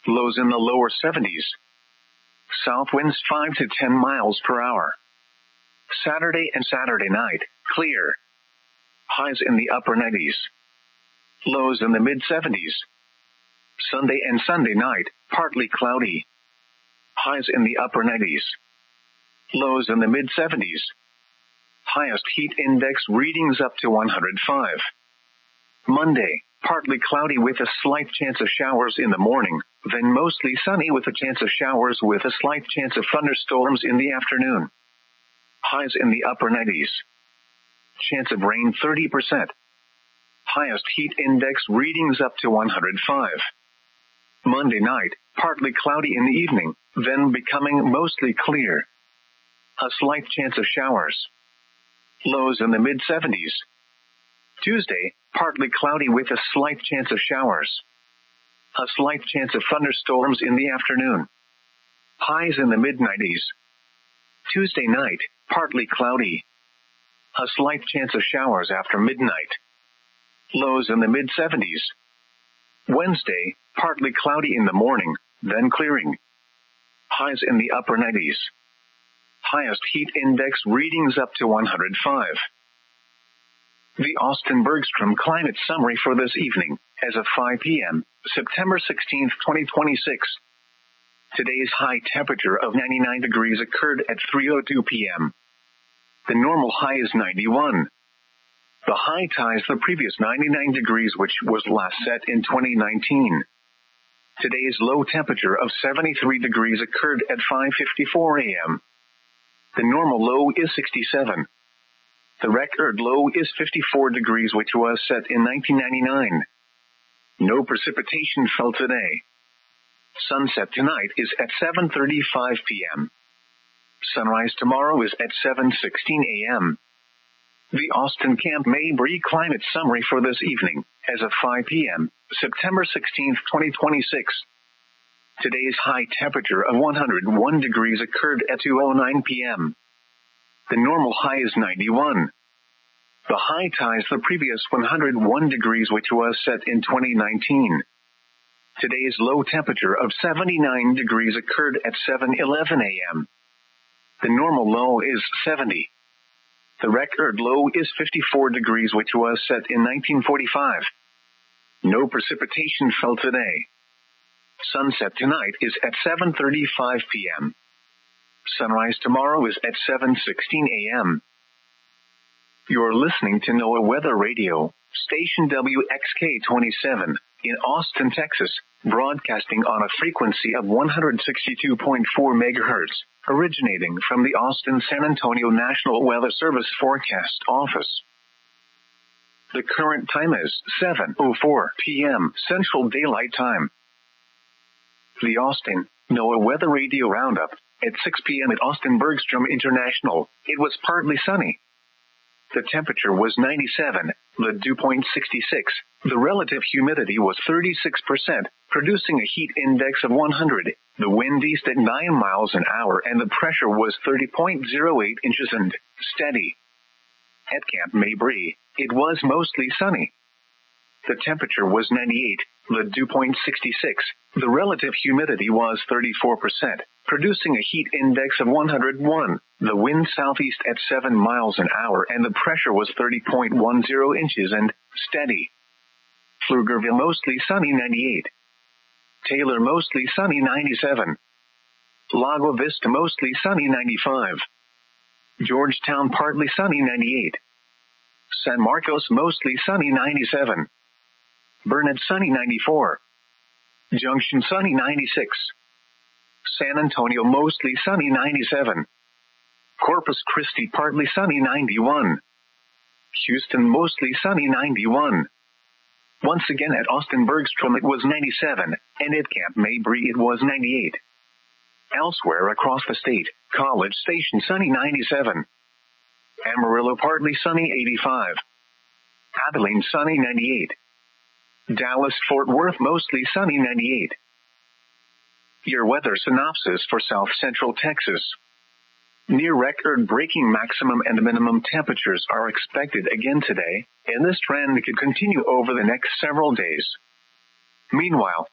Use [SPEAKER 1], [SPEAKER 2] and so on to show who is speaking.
[SPEAKER 1] lows in the lower 70s. South winds 5 to 10 miles per hour. Saturday and Saturday night, clear. Highs in the upper 90s. Lows in the mid-70s. Sunday and Sunday night, partly cloudy. Highs in the upper 90s. Lows in the mid-70s. Highest heat index readings up to 105. Monday, partly cloudy with a slight chance of showers in the morning, then mostly sunny with a chance of showers with a slight chance of thunderstorms in the afternoon. Highs in the upper 90s. Chance of rain 30%. Highest heat index readings up to 105. Monday night, partly cloudy in the evening, then becoming mostly clear. A slight chance of showers. Lows in the mid-70s. Tuesday, partly cloudy with a slight chance of showers. A slight chance of thunderstorms in the afternoon. Highs in the mid-90s. Tuesday night, partly cloudy. A slight chance of showers after midnight. Lows in the mid-70s. Wednesday, partly cloudy in the morning, then clearing. Highs in the upper 90s. Highest heat index readings up to 105. The Austin Bergstrom Climate Summary for this evening, as of 5 p.m., September 16, 2026. Today's high temperature of 99 degrees occurred at 3:02 p.m. The normal high is 91. The high ties the previous 99 degrees, which was last set in 2019. Today's low temperature of 73 degrees occurred at 5:54 a.m. The normal low is 67. The record low is 54 degrees, which was set in 1999. No precipitation fell today. Sunset tonight is at 7:35 p.m. Sunrise tomorrow is at 7:16 a.m. The Austin Camp Mabry Climate Summary for this evening, as of 5 p.m., September 16, 2026. Today's high temperature of 101 degrees occurred at 2:09 p.m. The normal high is 91. The high ties the previous 101 degrees, which was set in 2019. Today's low temperature of 79 degrees occurred at 7:11 a.m. The normal low is 70. The record low is 54 degrees, which was set in 1945. No precipitation fell today. Sunset tonight is at 7:35 p.m. Sunrise tomorrow is at 7:16 a.m. You're listening to NOAA Weather Radio, station WXK-27, in Austin, Texas, broadcasting on a frequency of 162.4 MHz, originating from the Austin-San Antonio National Weather Service Forecast Office. The current time is 7:04 p.m. Central Daylight Time. The Austin NOAA Weather Radio Roundup. At 6 p.m. at Austin Bergstrom International, it was partly sunny. The temperature was 97, the dew point 66, the relative humidity was 36%, producing a heat index of 100, the wind east at 9 miles an hour, and the pressure was 30.08 inches and steady. At Camp Mabry, it was mostly sunny. The temperature was 98, the dew point 66, the relative humidity was 34%, producing a heat index of 101, the wind southeast at 7 miles an hour, and the pressure was 30.10 inches and steady. Pflugerville mostly sunny 98. Taylor mostly sunny 97. Lago Vista mostly sunny 95. Georgetown partly sunny 98. San Marcos mostly sunny 97. Burnett sunny 94. Junction sunny 96. San Antonio mostly sunny 97. Corpus Christi partly sunny 91. Houston mostly sunny 91. Once again at Austin Bergstrom it was 97, and at Camp Mabry it was 98. Elsewhere across the state, College Station sunny 97. Amarillo partly sunny 85. Abilene sunny 98. Dallas-Fort Worth mostly sunny 98. Your weather synopsis for South Central Texas. Near record-breaking maximum and minimum temperatures are expected again today, and this trend could continue over the next several days. Meanwhile,